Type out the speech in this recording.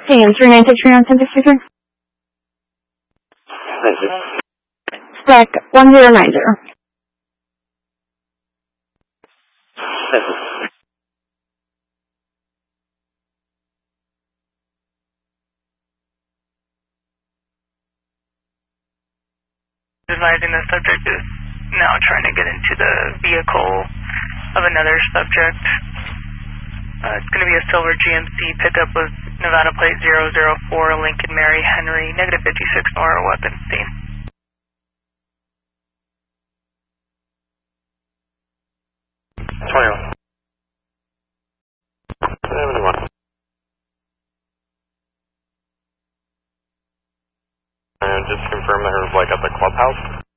And 396 on 1063. Spec 1090. Advising the subject is now trying to get into the vehicle of another subject. It's going to be a silver GMC pickup with Nevada plate 004 Lincoln Mary Henry, negative 56 Nora weapon scene. Just confirm that her was like at the clubhouse.